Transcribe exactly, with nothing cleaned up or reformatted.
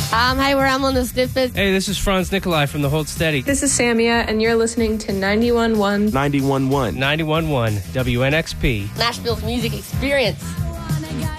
Um, hi, we're Amel and the Sniffers. Hey, this is Franz Nikolai from the Hold Steady. This is Samia, and you're listening to ninety-one point one. ninety-one point one. ninety-one point one W N X P. Nashville's music experience.